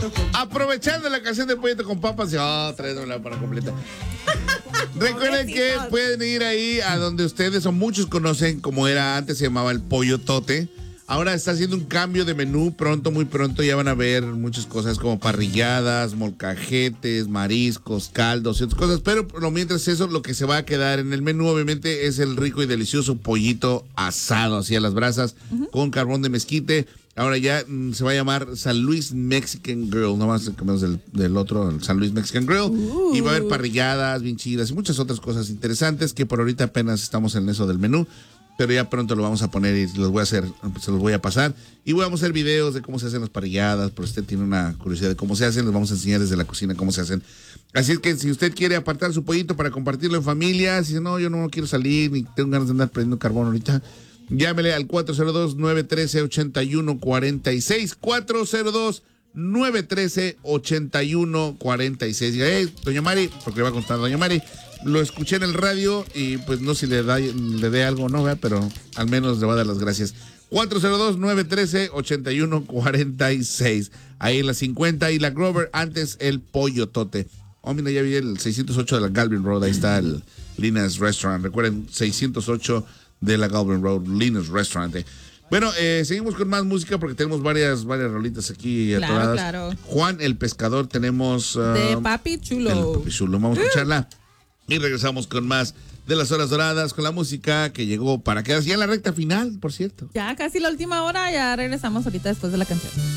Aprovechando la canción de Pollito con Papas, tráemela para completa. Recuerden que pueden ir ahí a donde ustedes o muchos conocen como era antes, se llamaba el Pollo Tote. Ahora está haciendo un cambio de menú, pronto, muy pronto ya van a ver muchas cosas como parrilladas, molcajetes, mariscos, caldos y otras cosas, pero mientras eso, lo que se va a quedar en el menú obviamente es el rico y delicioso pollito asado, así a las brasas, con carbón de mezquite. Ahora ya se va a llamar San Luis Mexican Grill, no más del otro, el San Luis Mexican Grill. Y va a haber parrilladas bien chidas y muchas otras cosas interesantes que por ahorita apenas estamos en eso del menú. Pero ya pronto lo vamos a poner y se los voy a pasar. Y vamos a hacer videos de cómo se hacen las parrilladas, por si usted tiene una curiosidad de cómo se hacen, les vamos a enseñar desde la cocina cómo se hacen. Así es que si usted quiere apartar su pollito para compartirlo en familia, si no, yo no quiero salir, ni tengo ganas de andar prendiendo carbón ahorita, llámele al 402-913-8146. 402-913-8146. Diga, doña Mari, porque le va a contar doña Mari, lo escuché en el radio y pues no si le dé algo, no, ¿verdad? Pero al menos le va a dar las gracias. 402-913-8146. Ahí en la 50 y la Grover, antes el Pollo Tote. Oh, mira, ya vi el 608 de la Galvin Road, ahí está el Lina's Restaurant. Recuerden, 608 de la Galvin Road, Lina's Restaurant. Bueno, seguimos con más música porque tenemos varias rolitas aquí atoradas. Claro. Juan el Pescador tenemos... de Papi Chulo. Papi Chulo, vamos a escucharla. Y regresamos con más de las horas doradas, con la música que llegó para quedarse ya en la recta final, por cierto. Ya casi la última hora, ya regresamos ahorita después de la canción.